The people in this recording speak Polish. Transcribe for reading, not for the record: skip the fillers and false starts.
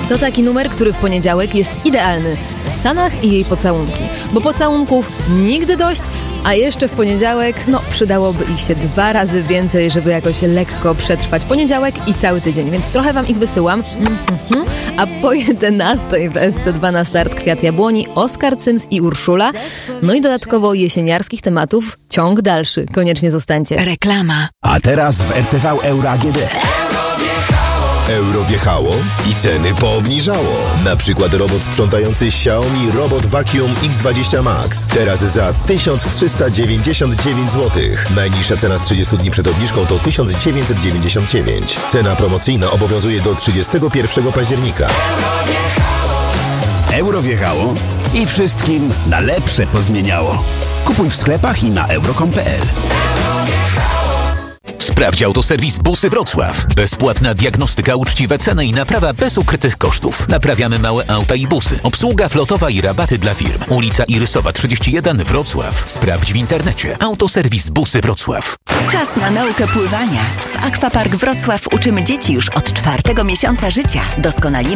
To taki numer, który w poniedziałek jest idealny. Sanach i jej pocałunki. Bo pocałunków nigdy dość, a jeszcze w poniedziałek, przydałoby ich się 2 razy więcej, żeby jakoś lekko przetrwać poniedziałek i cały tydzień. Więc trochę wam ich wysyłam. A po 11 w SC2 na start Kwiat Jabłoni, Oskar Cyms i Urszula. No i dodatkowo jesieniarskich tematów ciąg dalszy. Koniecznie zostańcie. Reklama. A teraz w RTV Euro AGD. Euro wjechało i ceny poobniżało. Na przykład robot sprzątający Xiaomi Robot Vacuum X20 Max. Teraz za 1399 zł. Najniższa cena z 30 dni przed obniżką to 1999. Cena promocyjna obowiązuje do 31 października. Euro wjechało i wszystkim na lepsze pozmieniało. Kupuj w sklepach i na euro.com.pl. Sprawdź Autoserwis Busy Wrocław. Bezpłatna diagnostyka, uczciwe ceny i naprawa bez ukrytych kosztów. Naprawiamy małe auta i busy. Obsługa flotowa i rabaty dla firm. Ulica Irysowa 31 Wrocław. Sprawdź w internecie. Autoserwis Busy Wrocław. Czas na naukę pływania. W Aquapark Wrocław uczymy dzieci już od 4. miesiąca życia. Doskonalimy